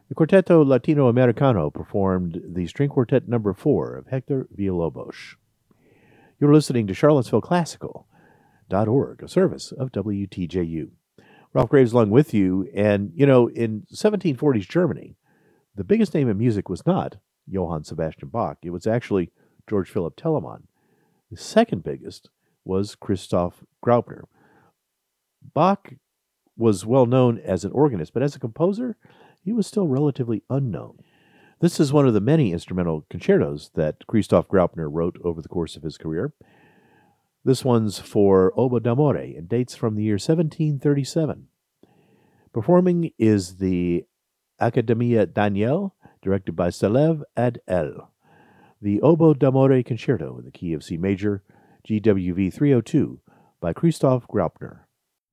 The Quarteto Latinoamericano performed the String Quartet Number 4 of Hector Villalobos. You're listening to CharlottesvilleClassical.org, a service of WTJU. Ralph Graves along with you, and in 1740s Germany, the biggest name in music was not Johann Sebastian Bach. It was actually George Philipp Telemann. The second biggest was Christoph Graupner. Bach was well known as an organist, but as a composer, he was still relatively unknown. This is one of the many instrumental concertos that Christoph Graupner wrote over the course of his career. This one's for Oboe d'amore and dates from the year 1737. Performing is the Accademia Daniel, directed by Salev Ad El. The Oboe d'amore Concerto in the key of C major, GWV 302, by Christoph Graupner.